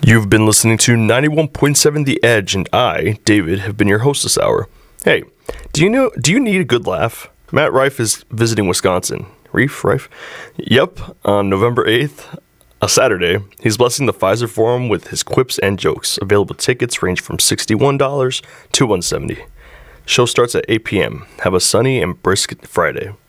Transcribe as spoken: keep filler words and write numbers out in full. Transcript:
You've been listening to ninety-one point seven The Edge, and I, David, have been your host this hour. Hey, do you know? Do you need a good laugh? Matt Rife is visiting Wisconsin. Reef, Rife? Yep, on November eighth, a Saturday, he's blessing the Pfizer Forum with his quips and jokes. Available tickets range from sixty-one dollars to one hundred seventy dollars. Show starts at eight p.m. Have a sunny and brisk Friday.